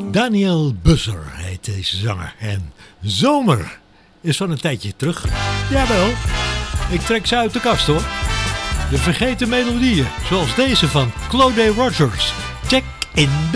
Daniel Busser heet deze zanger. En Zomer is van een tijdje terug. Jawel, ik trek ze uit de kast hoor. De vergeten melodieën, zoals deze van Claude Rogers. Check in the